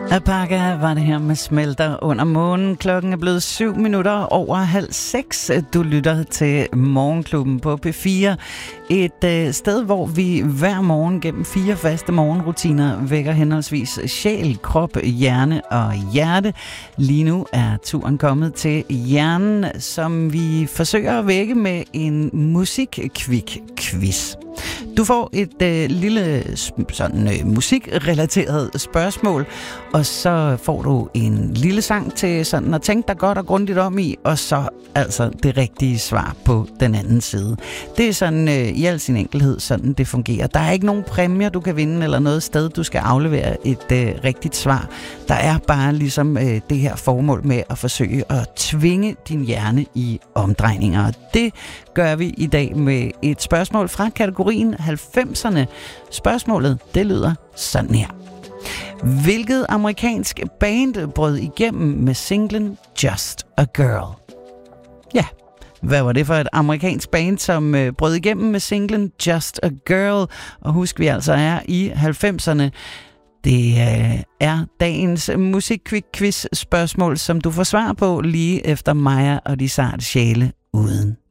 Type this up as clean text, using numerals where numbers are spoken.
Alpaca var det her med Smelter under månen. Klokken er blevet 6:07. Du lytter til Morgenklubben på P4. Et sted, hvor vi hver morgen gennem 4 faste morgenrutiner vækker henholdsvis sjæl, krop, hjerne og hjerte. Lige nu er turen kommet til hjernen, som vi forsøger at vække med en musikkvik-quiz. Du får et lille musikrelateret spørgsmål, og så får du en lille sang til sådan at tænke dig godt og grundigt om i, og så altså det rigtige svar på den anden side. Det er sådan i al sin enkelhed, sådan det fungerer. Der er ikke nogen præmier, du kan vinde, eller noget sted, du skal aflevere et rigtigt svar. Der er bare ligesom det her formål med at forsøge at tvinge din hjerne i omdrejninger. Og det gør vi i dag med et spørgsmål fra kategorien 90'erne. Spørgsmålet, det lyder sådan her. Hvilket amerikansk band brød igennem med singlen Just a Girl? Ja, hvad var det for et amerikansk band, som brød igennem med singlen Just a Girl? Og husk, vi altså er i 90'erne. Det er dagens musikquiz-spørgsmål, som du får svar på lige efter Maja og de sarte sjæle uden